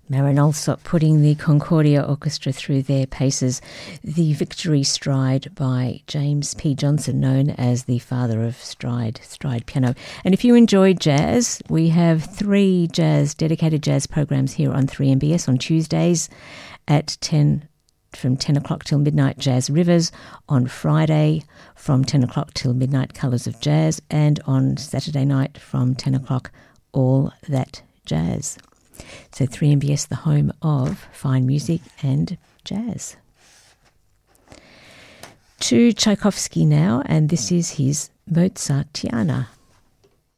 Marin Alsop putting the Concordia Orchestra through their paces. The Victory Stride by James P. Johnson, known as the father of stride piano. And if you enjoy jazz, we have 3 dedicated jazz programs here on 3MBS on Tuesdays at 10 from 10 o'clock till midnight, Jazz Rivers. On Friday from 10 o'clock till midnight, Colours of Jazz. And on Saturday night from 10 o'clock, All That Jazz. So 3MBS, the home of fine music and jazz. To Tchaikovsky now, and this is his Mozartiana.